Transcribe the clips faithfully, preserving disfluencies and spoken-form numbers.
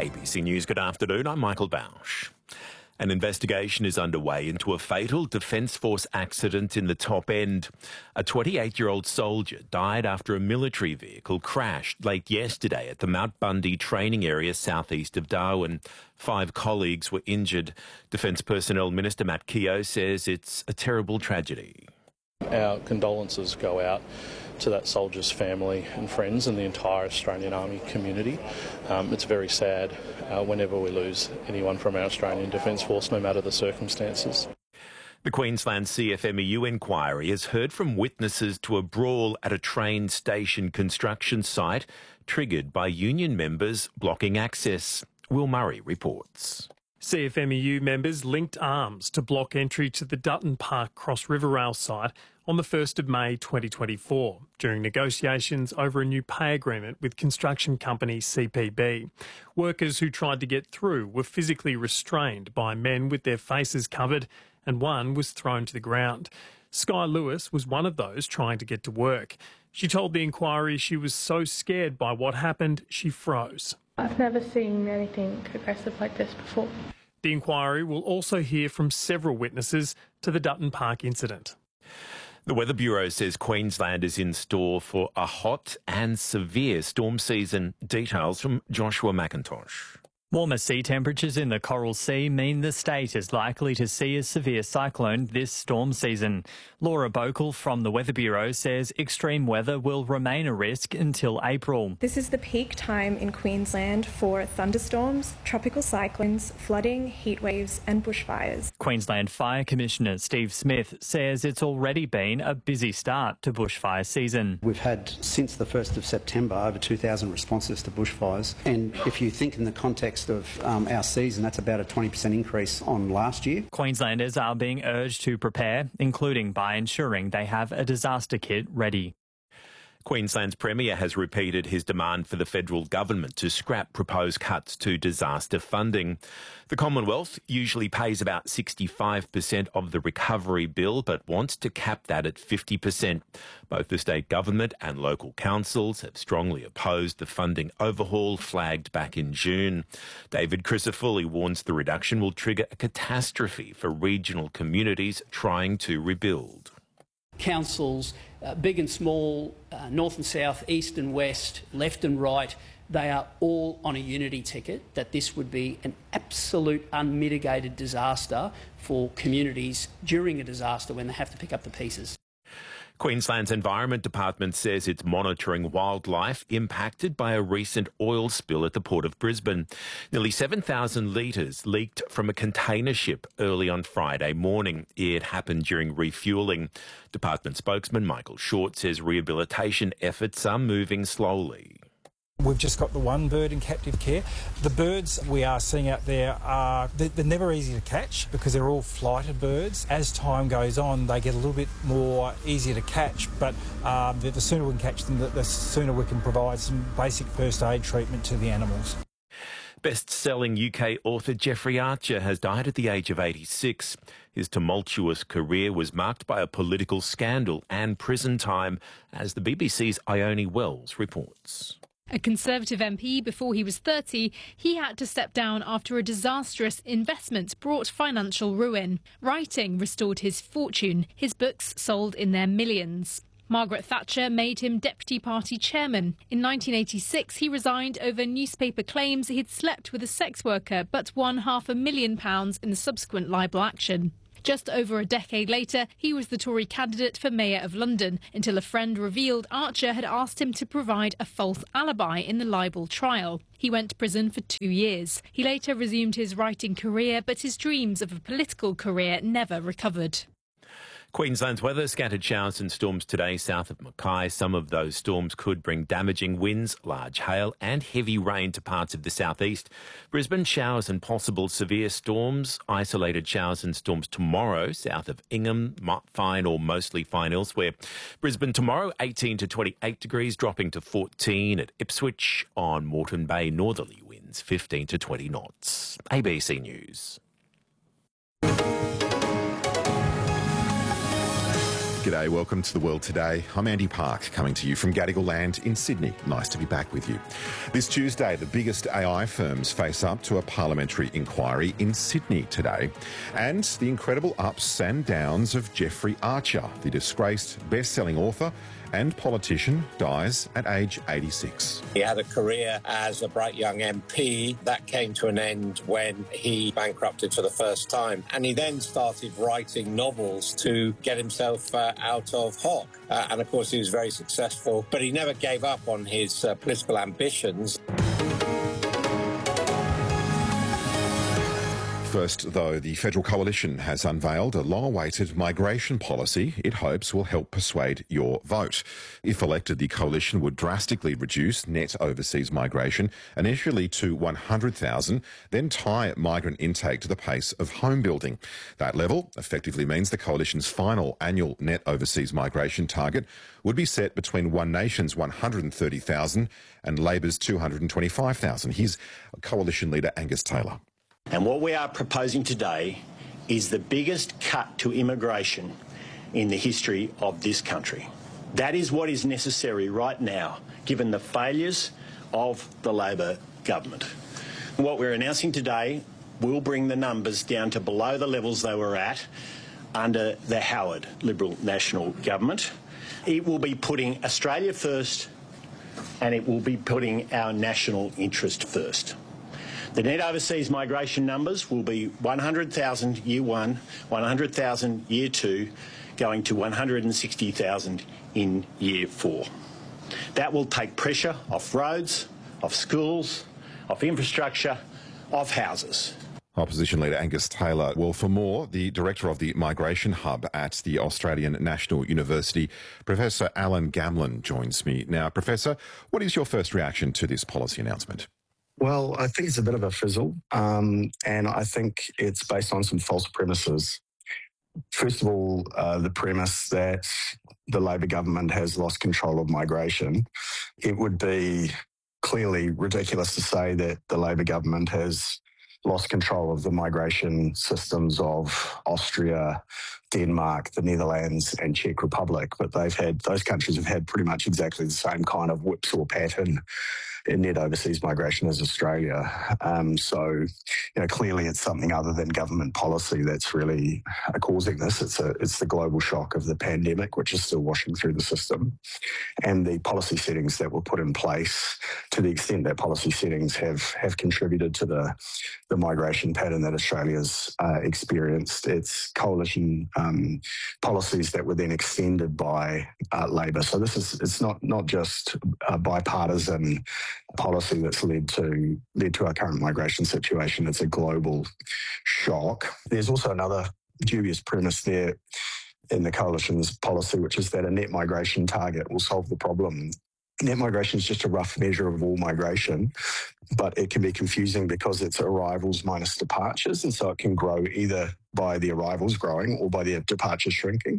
A B C News, good afternoon. I'm Michael Bausch. An investigation is underway into a fatal Defence Force accident in the Top End. A twenty-eight-year-old soldier died after a military vehicle crashed late yesterday at the Mount Bundy training area southeast of Darwin. Five colleagues were injured. Defence Personnel Minister Matt Keogh says it's a terrible tragedy. Our condolences go out to that soldier's family and friends and the entire Australian Army community. Um, it's very sad uh, whenever we lose anyone from our Australian Defence Force, no matter the circumstances. The Queensland C F M E U inquiry has heard from witnesses to a brawl at a train station construction site triggered by union members blocking access. Will Murray reports. C F M E U members linked arms to block entry to the Dutton Park Cross River Rail site on the first of May twenty twenty-four during negotiations over a new pay agreement with construction company C P B. Workers who tried to get through were physically restrained by men with their faces covered, and one was thrown to the ground. Sky Lewis was one of those trying to get to work. She told the inquiry she was so scared by what happened, she froze. I've never seen anything aggressive like this before. The inquiry will also hear from several witnesses to the Dutton Park incident. The Weather Bureau says Queensland is in store for a hot and severe storm season. Details from Joshua McIntosh. Warmer sea temperatures in the Coral Sea mean the state is likely to see a severe cyclone this storm season. Laura Bokel from the Weather Bureau says extreme weather will remain a risk until April. This is the peak time in Queensland for thunderstorms, tropical cyclones, flooding, heat waves and bushfires. Queensland Fire Commissioner Steve Smith says it's already been a busy start to bushfire season. We've had, since the first of September, over two thousand responses to bushfires. And if you think in the context of um, our season, that's about a twenty percent increase on last year. Queenslanders are being urged to prepare, including by ensuring they have a disaster kit ready. Queensland's Premier has repeated his demand for the federal government to scrap proposed cuts to disaster funding. The Commonwealth usually pays about sixty-five percent of the recovery bill, but wants to cap that at fifty percent. Both the state government and local councils have strongly opposed the funding overhaul flagged back in June. David Crisafulli warns the reduction will trigger a catastrophe for regional communities trying to rebuild. Councils, uh, big and small, uh, north and south, east and west, left and right, they are all on a unity ticket that this would be an absolute unmitigated disaster for communities during a disaster when they have to pick up the pieces. Queensland's Environment Department says it's monitoring wildlife impacted by a recent oil spill at the Port of Brisbane. Nearly seven thousand litres leaked from a container ship early on Friday morning. It happened during refuelling. Department spokesman Michael Short says rehabilitation efforts are moving slowly. We've just got the one bird in captive care. The birds we are seeing out there are they're, they're never easy to catch because they're all flighted birds. As time goes on, they get a little bit more easier to catch, but um, the, the sooner we can catch them, the, the sooner we can provide some basic first aid treatment to the animals. Best-selling U K author Jeffrey Archer has died at the age of eighty-six. His tumultuous career was marked by a political scandal and prison time, as the B B C's Ione Wells reports. A Conservative M P before he was thirty, he had to step down after a disastrous investment brought financial ruin. Writing restored his fortune. His books sold in their millions. Margaret Thatcher made him deputy party chairman. In nineteen eighty-six, he resigned over newspaper claims he'd slept with a sex worker but won half a million pounds in the subsequent libel action. Just over a decade later, he was the Tory candidate for Mayor of London until a friend revealed Archer had asked him to provide a false alibi in the libel trial. He went to prison for two years. He later resumed his writing career, but his dreams of a political career never recovered. Queensland's weather, scattered showers and storms today south of Mackay. Some of those storms could bring damaging winds, large hail and heavy rain to parts of the southeast. Brisbane, showers and possible severe storms. Isolated showers and storms tomorrow south of Ingham, fine or mostly fine elsewhere. Brisbane tomorrow, eighteen to twenty-eight degrees, dropping to fourteen at Ipswich. On Moreton Bay, northerly winds fifteen to twenty knots. A B C News. G'day, welcome to The World Today. I'm Andy Park, coming to you from Gadigal Land in Sydney. Nice to be back with you. This Tuesday, the biggest A I firms face up to a parliamentary inquiry in Sydney today. And the incredible ups and downs of Jeffrey Archer, the disgraced best-selling author and politician, dies at age eighty-six. He had a career as a bright young M P. That came to an end when he bankrupted for the first time. And he then started writing novels to get himself uh, out of hock. Uh, and of course, he was very successful, but he never gave up on his uh, political ambitions. First, though, the Federal Coalition has unveiled a long-awaited migration policy it hopes will help persuade your vote. If elected, the Coalition would drastically reduce net overseas migration, initially to one hundred thousand, then tie migrant intake to the pace of home building. That level effectively means the Coalition's final annual net overseas migration target would be set between One Nation's one hundred thirty thousand and Labor's two hundred twenty-five thousand. Here's Coalition leader Angus Taylor. And what we are proposing today is the biggest cut to immigration in the history of this country. That is what is necessary right now, given the failures of the Labor government. What we're announcing today will bring the numbers down to below the levels they were at under the Howard Liberal National Government. It will be putting Australia first, and it will be putting our national interest first. The net overseas migration numbers will be one hundred thousand year one, one hundred thousand year two, going to one hundred sixty thousand in year four. That will take pressure off roads, off schools, off infrastructure, off houses. Opposition leader Angus Taylor. Well, for more, the director of the Migration Hub at the Australian National University, Professor Alan Gamlin, joins me now. Professor, what is your first reaction to this policy announcement? Well, I think it's a bit of a fizzle, um, and I think it's based on some false premises. First of all, uh, the premise that the Labor government has lost control of migration. It would be clearly ridiculous to say that the Labor government has lost control of the migration systems of Austria, Denmark, the Netherlands and Czech Republic, but they've had, those countries have had pretty much exactly the same kind of whipsaw pattern in net overseas migration as Australia. Um, so, you know, clearly it's something other than government policy that's really uh, causing this. It's a, it's the global shock of the pandemic, which is still washing through the system, and the policy settings that were put in place. To the extent that policy settings have have contributed to the the migration pattern that Australia's uh, experienced, it's coalition um, policies that were then extended by uh, Labor. So this is it's not not just a bipartisan policy that's led to led to our current migration situation. It's a global shock. There's also another dubious premise there in the coalition's policy, which is that a net migration target will solve the problem. Net migration is just a rough measure of all migration, but it can be confusing because it's arrivals minus departures, and so it can grow either by the arrivals growing or by the departures shrinking.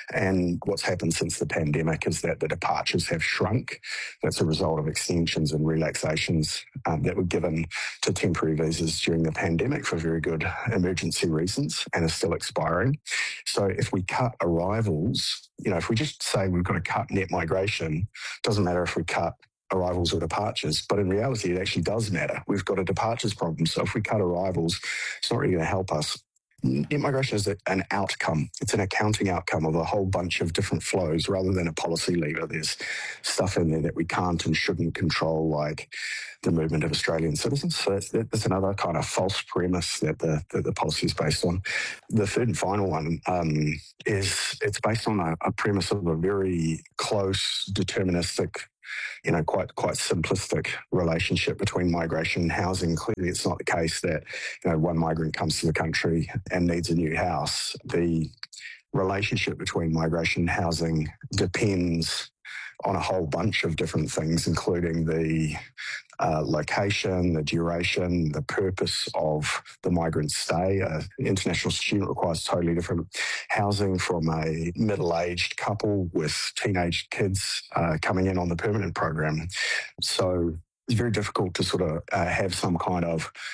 And what's happened since the pandemic is that the departures have shrunk. That's a result of extensions and relaxations um, that were given to temporary visas during the pandemic for very good emergency reasons and are still expiring. So if we cut arrivals, you know, if we just say we've got to cut net migration, it doesn't matter if we cut arrivals or departures, but in reality it actually does matter. We've got a departures problem, so if we cut arrivals, it's not really going to help us. Net migration is an outcome. It's an accounting outcome of a whole bunch of different flows rather than a policy lever. There's stuff in there that we can't and shouldn't control, like the movement of Australian citizens. So that's, that's another kind of false premise that the, that the policy is based on. The third and final one um, is it's based on a, a premise of a very close, deterministic, you know, quite quite simplistic relationship between migration and housing. Clearly, it's not the case that, you know, one migrant comes to the country and needs a new house. The relationship between migration and housing depends on a whole bunch of different things, including the uh, location, the duration, the purpose of the migrant's stay. An international student requires totally different housing from a middle-aged couple with teenage kids uh, coming in on the permanent program. So it's very difficult to sort of uh, have some kind of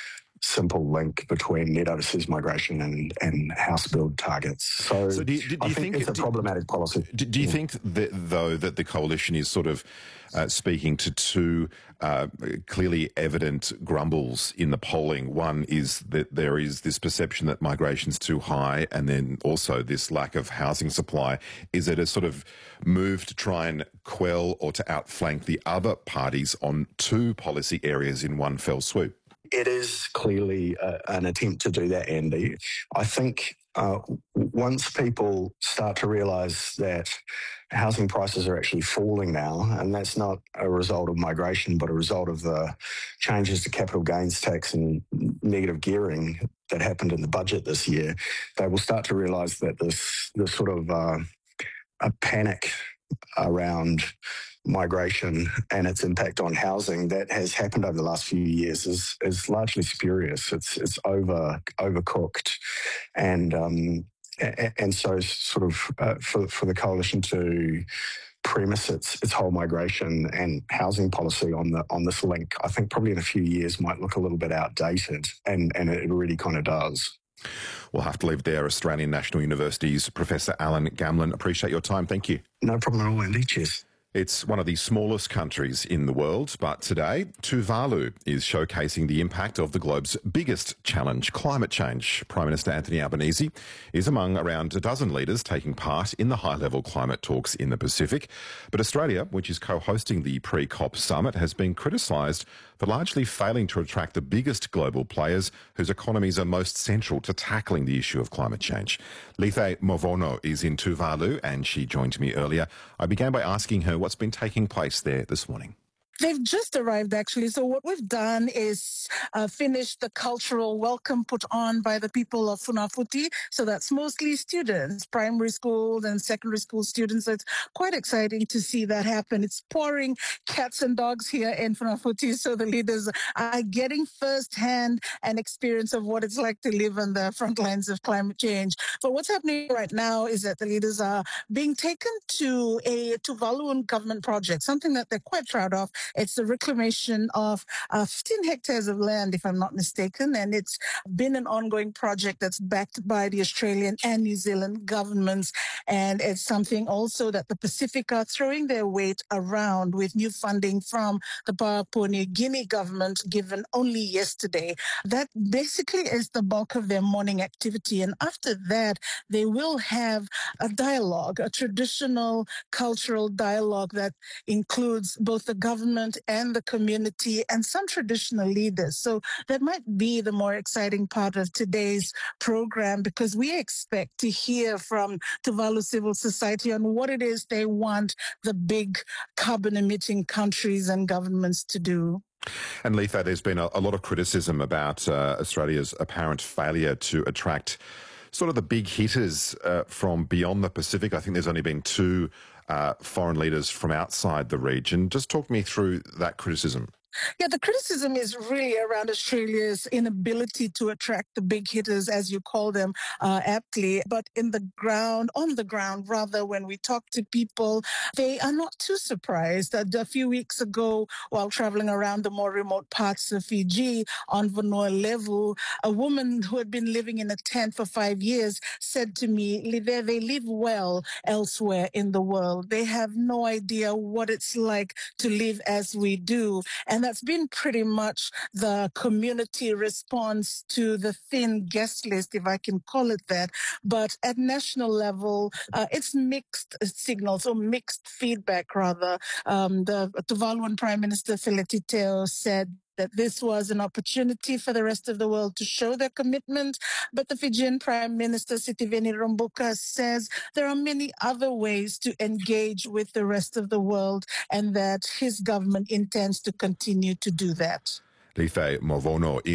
simple link between net overseas migration and, and house build targets. So, so do you, do, do I you think, think it's a do, problematic policy. Do, do you yeah. think, that, though, that the coalition is sort of uh, speaking to two uh, clearly evident grumbles in the polling? One is that there is this perception that migration's too high, and then also this lack of housing supply. Is it a sort of move to try and quell or to outflank the other parties on two policy areas in one fell swoop? It is clearly uh, an attempt to do that, Andy. I think uh, once people start to realise that housing prices are actually falling now, and that's not a result of migration, but a result of the changes to capital gains tax and negative gearing that happened in the budget this year, they will start to realise that this, this sort of uh, a panic around migration and its impact on housing that has happened over the last few years is is largely spurious. It's it's over overcooked, and um, and so sort of uh, for for the coalition to premise its its whole migration and housing policy on the on this link, I think probably in a few years might look a little bit outdated, and and it really kind of does. We'll have to leave there. Australian National University's Professor Alan Gamlin. Appreciate your time. Thank you. No problem at all, Andy. Cheers. It's one of the smallest countries in the world, but today Tuvalu is showcasing the impact of the globe's biggest challenge, climate change. Prime Minister Anthony Albanese is among around a dozen leaders taking part in the high-level climate talks in the Pacific. But Australia, which is co-hosting the pre-COP summit, has been criticised for largely failing to attract the biggest global players whose economies are most central to tackling the issue of climate change. Lethe Mavono is in Tuvalu and she joined me earlier. I began by asking her what's been taking place there this morning. They've just arrived, actually. So what we've done is uh, finish the cultural welcome put on by the people of Funafuti. So that's mostly students, primary school and secondary school students. So it's quite exciting to see that happen. It's pouring cats and dogs here in Funafuti. So the leaders are getting firsthand an experience of what it's like to live on the front lines of climate change. But what's happening right now is that the leaders are being taken to a Tuvaluan government project, something that they're quite proud of. It's the reclamation of uh, fifteen hectares of land, if I'm not mistaken, and it's been an ongoing project that's backed by the Australian and New Zealand governments, and it's something also that the Pacific are throwing their weight around with new funding from the Papua New Guinea government given only yesterday. That basically is the bulk of their morning activity, and after that, they will have a dialogue, a traditional cultural dialogue that includes both the government and the community and some traditional leaders. So that might be the more exciting part of today's program, because we expect to hear from Tuvalu civil society on what it is they want the big carbon emitting countries and governments to do. And Lethe, there's been a, a lot of criticism about uh, Australia's apparent failure to attract sort of the big hitters uh, from beyond the Pacific. I think there's only been two Uh, foreign leaders from outside the region. Just talk me through that criticism. Yeah, the criticism is really around Australia's inability to attract the big hitters, as you call them, uh, aptly. But in the ground, on the ground, rather, when we talk to people, they are not too surprised. That a few weeks ago, while traveling around the more remote parts of Fiji on Vanua Levu, a woman who had been living in a tent for five years said to me, "Lethe, they live well elsewhere in the world. They have no idea what it's like to live as we do." And that's been pretty much the community response to the thin guest list, if I can call it that. But at national level, uh, it's mixed signals, or mixed feedback, rather. Um, the Tuvaluan Prime Minister Feleti Teo said that this was an opportunity for the rest of the world to show their commitment. But the Fijian Prime Minister Sitiveni Rabuka says there are many other ways to engage with the rest of the world, and that his government intends to continue to do that. Lethe Mavono.